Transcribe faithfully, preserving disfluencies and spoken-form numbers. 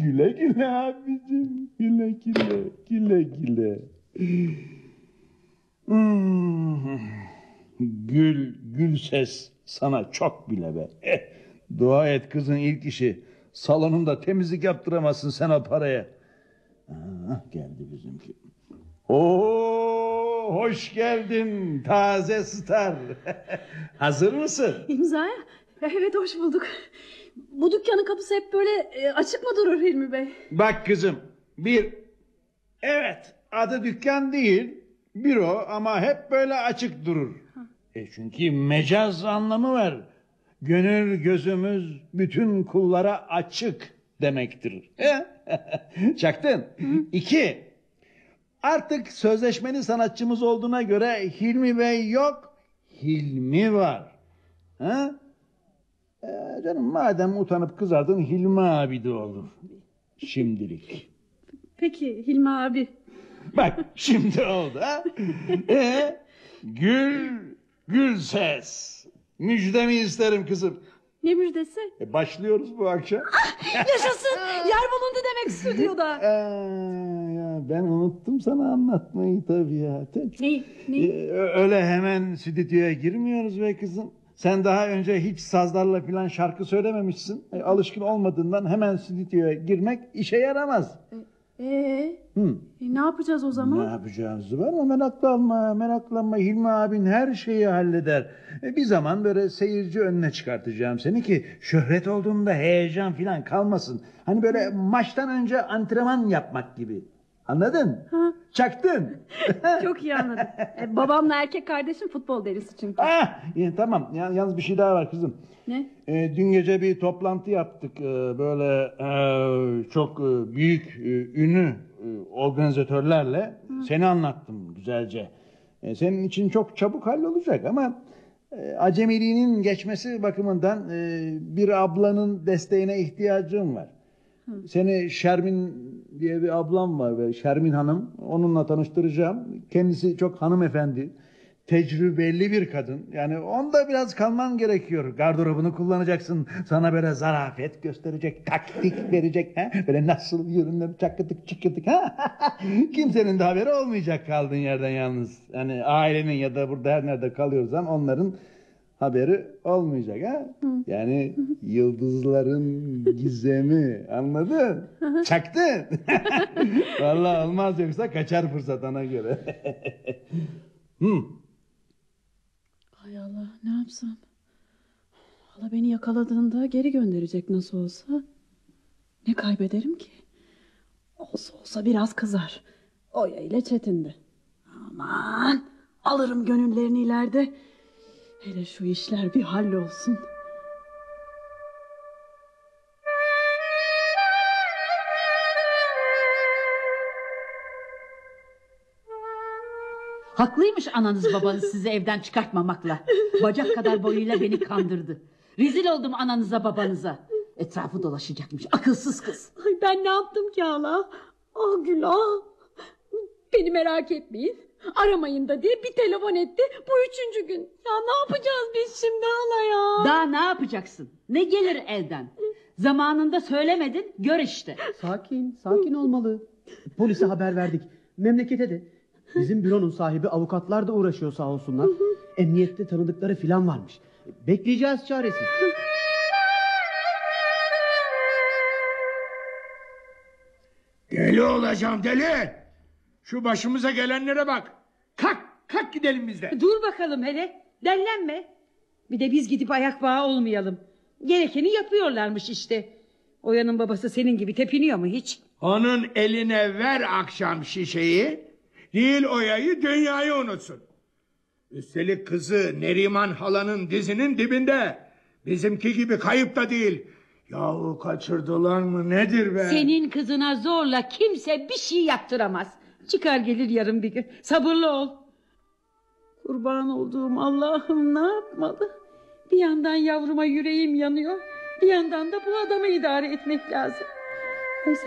Güle güle abicim. Güle güle. Güle güle. Hmm. Gül, gül ses sana çok bile be. Eh, dua et kızın ilk işi. Salonunda temizlik yaptıramazsın sen o paraya. Ah, geldi bizimki. Oo, hoş geldin taze star. Hazır mısın? İmzaya? Evet, hoş bulduk. Bu dükkanın kapısı hep böyle e, açık mı durur Hilmi Bey? Bak kızım, bir, evet adı dükkan değil, büro ama hep böyle açık durur. E çünkü mecaz anlamı var. Gönül gözümüz bütün kullara açık demektir. Çaktın. İki, artık sözleşmeli sanatçımız olduğuna göre Hilmi Bey yok, Hilmi var. Ha? Ee, canım madem utanıp kızardın Hilmi abi de olur. Şimdilik. Peki Hilmi abi. Bak şimdi oldu ha. Ee, gül, gül ses. Müjdemi isterim kızım. Ne müjdesi? E, başlıyoruz bu akşam. Yaşasın. Yer bulundu demek stüdyoda. Ee, ya ben unuttum sana anlatmayı tabii ya. Ne? Ne? Ee, öyle hemen stüdyoya girmiyoruz be kızım. Sen daha önce hiç sazlarla falan şarkı söylememişsin. E, alışkın olmadığından hemen stüdyoya girmek işe yaramaz. Ee, Hı. e, ne yapacağız o zaman? Ne yapacağız var ama meraklanma, meraklanma. Hilmi abin her şeyi halleder. E, bir zaman böyle seyirci önüne çıkartacağım seni ki şöhret olduğunda heyecan falan kalmasın. Hani böyle maçtan önce antrenman yapmak gibi. Anladın? Ha. Çaktın. Çok iyi anladım. E, babamla erkek kardeşim futbol delisi çünkü. Ah, iyi, tamam. Ya, yalnız bir şey daha var kızım. Ne? E, dün gece bir toplantı yaptık. E, böyle e, çok e, büyük e, ünlü e, organizatörlerle. Hı. Seni anlattım güzelce. E, senin için çok çabuk hallolacak ama e, acemiliğinin geçmesi bakımından e, bir ablanın desteğine ihtiyacım var. Hı. Seni Şermin diye bir ablam var ve Şermin Hanım, onunla tanıştıracağım. Kendisi çok hanımefendi, tecrübeli bir kadın. Yani onda biraz kalman gerekiyor. Gardırobunu kullanacaksın. Sana böyle zarafet gösterecek, taktik verecek. Ha? Böyle nasıl yürünür, çakıtık çıkıtık. Ha? Kimsenin de haberi olmayacak kaldığın yerden yalnız. Yani ailenin ya da burada her nerede kalıyorsan onların haberi olmayacak. Ha? Yani yıldızların gizemi, anladın? Çaktın. Vallahi olmaz yoksa kaçar fırsat ona göre. Hmm. Hay Allah, ne yapsam? Hala beni yakaladığında geri gönderecek nasıl olsa. Ne kaybederim ki? Olsa olsa biraz kızar. Oya ile Çetin'de. Aman, alırım gönüllerini ileride. Hele şu işler bir hallolsun. Haklıymış ananız babanız sizi evden çıkartmamakla. Bacak kadar boyuyla beni kandırdı. Rezil oldum ananıza babanıza. Etrafı dolaşacakmış akılsız kız. Ay, ben ne yaptım ki hala? Ah günah. Beni merak etmeyin. Aramayın da diye bir telefon etti. Bu üçüncü gün. Ya ne yapacağız biz şimdi hala ya? Daha ne yapacaksın? Ne gelir elden? Zamanında söylemedin, gör işte. Sakin, sakin olmalı. Polise haber verdik. Memlekete de. Bizim büronun sahibi avukatlar da uğraşıyor sağ olsunlar. Emniyette tanıdıkları filan varmış. Bekleyeceğiz çaresi. Deli olacağım deli. Şu başımıza gelenlere bak. Kalk, kalk gidelim biz de. Dur bakalım hele, dellenme. Bir de biz gidip ayak bağı olmayalım. Gerekeni yapıyorlarmış işte. Oya'nın babası senin gibi tepiniyor mu hiç? Onun eline ver akşam şişeyi. Değil Oya'yı, dünyayı unutsun. Üstelik kızı Neriman halanın dizinin dibinde. Bizimki gibi kayıp da değil. Yahu kaçırdılar mı nedir be? Senin kızına zorla kimse bir şey yaptıramaz. Çıkar gelir yarın bir gün. Sabırlı ol. Kurban olduğum Allah'ım, ne yapmalı? Bir yandan yavruma yüreğim yanıyor. Bir yandan da bu adamı idare etmek lazım. Ay sen